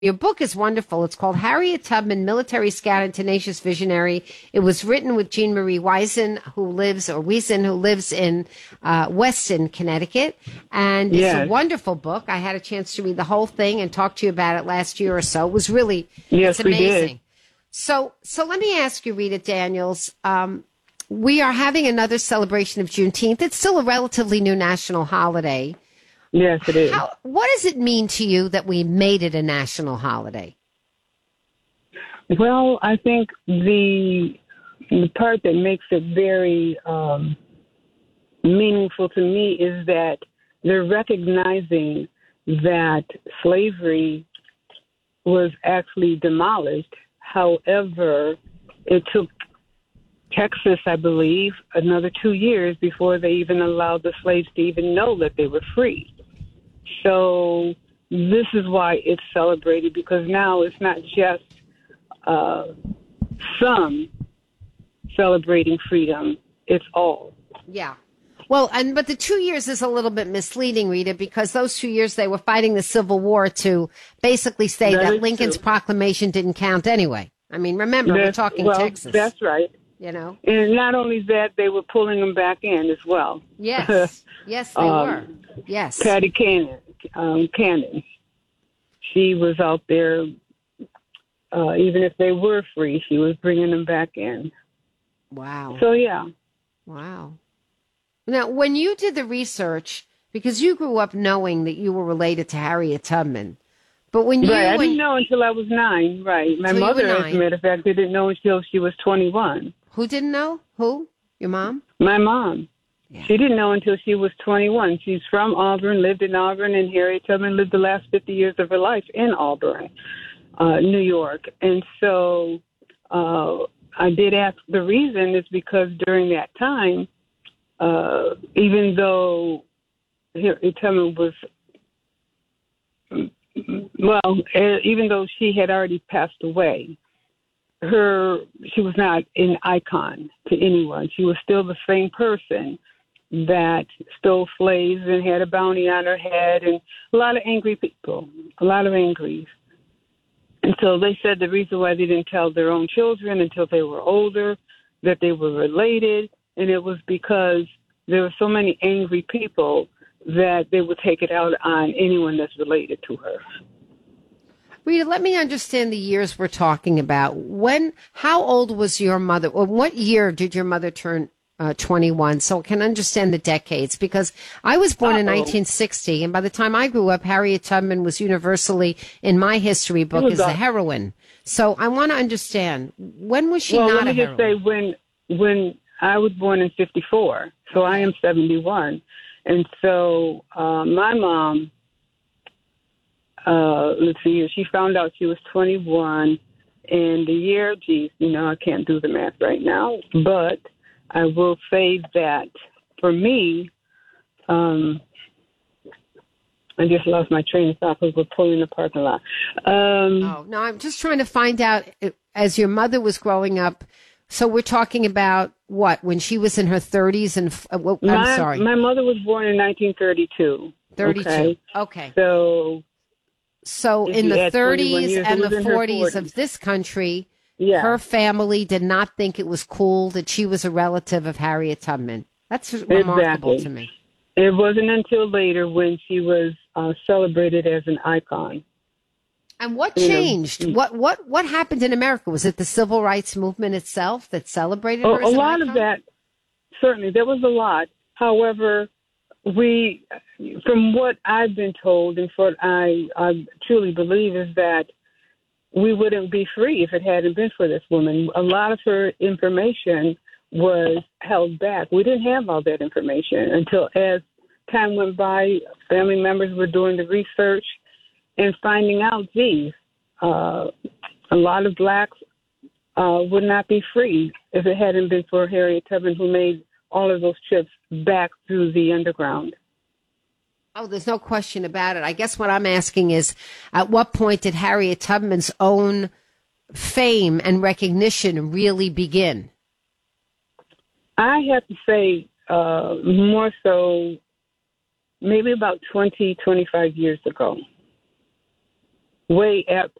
Your book is wonderful. It's called Harriet Tubman, Military Scout and Tenacious Visionary. It was written with Jean Marie Wiesen, who lives in Weston, Connecticut. And it's a wonderful book. I had a chance to read the whole thing and talk to you about it last year or so. It was really, it's amazing. We did. So let me ask you, Rita Daniels, we are having another celebration of Juneteenth. It's still a relatively new national holiday. Yes, it is. What does it mean to you that we made it a national holiday? Well, I think the part that makes it very meaningful to me is that they're recognizing that slavery was actually demolished. However, it took Texas, I believe, another 2 years before they even allowed the slaves to even know that they were free. So this is why it's celebrated, because now it's not just some celebrating freedom, it's all. Yeah. Well, but the 2 years is a little bit misleading, Rita, because those 2 years they were fighting the Civil War to basically say that Lincoln's proclamation didn't count anyway. I mean, remember, we're talking Texas. That's right. You know? And not only that, they were pulling them back in as well. Yes. Yes, they were. Yes. Patty Cannon. She was out there, even if they were free, she was bringing them back in. Wow. So, yeah. Wow. Now, when you did the research, because you grew up knowing that you were related to Harriet Tubman, but when you... Right, I didn't know until I was 9, right. My mother, as a matter of fact, didn't know until she was 21. Who didn't know? Who? Your mom? My mom. Yeah. She didn't know until she was 21. She's from Auburn, lived in Auburn, and Harriet Tubman lived the last 50 years of her life in Auburn, New York. And so I did ask the reason is because during that time, even though Harriet Tubman was, even though she had already passed away, she was not an icon to anyone. She was still the same person that stole slaves and had a bounty on her head, and a lot of angry people, a lot of angries. And so they said the reason why they didn't tell their own children until they were older that they were related, and it was because there were so many angry people that they would take it out on anyone that's related to her. Rita, let me understand the years we're talking about. How old was your mother, or what year did your mother turn 21? So I can understand the decades, because I was born in 1960, and by the time I grew up, Harriet Tubman was universally, in my history book, as a heroine. So I want to understand, when was she not a heroine? Well, let me just say, when I was born in 54, so I am 71. And so my mom... let's see, she found out she was 21, and the year, I can't do the math right now, but I will say that for me, I just lost my train of thought because we're pulling the parking lot. No, I'm just trying to find out, as your mother was growing up, so we're talking about what, when she was in her 30s and, I'm sorry. My mother was born in 1932. 32, okay. So in the 30s and the 40s of this country, her family did not think it was cool that she was a relative of Harriet Tubman. That's remarkable to me. It wasn't until later when she was celebrated as an icon. And what changed? What happened in America? Was it the civil rights movement itself that celebrated her as an icon? A lot of that, certainly. There was a lot. However, from what I've been told and what I truly believe is that we wouldn't be free if it hadn't been for this woman. A lot of her information was held back. We didn't have all that information until, as time went by, family members were doing the research and finding out, a lot of blacks would not be free if it hadn't been for Harriet Tubman, who made all of those trips back through the underground. Oh, there's no question about it. I guess what I'm asking is, at what point did Harriet Tubman's own fame and recognition really begin? I have to say more so maybe about 20, 25 years ago. way at